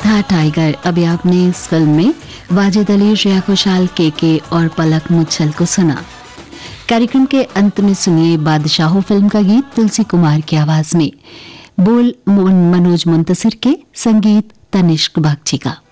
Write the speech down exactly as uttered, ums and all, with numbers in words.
था टाइगर। अभी आपने इस फिल्म में वाजिद अली, श्रेया घोषाल, के के और पलक मुच्छल को सुना। कार्यक्रम के अंत में सुनिए बादशाहो फिल्म का गीत तुलसी कुमार की आवाज में। बोल मनोज मुंतसिर के, संगीत तनिष्क बागची का।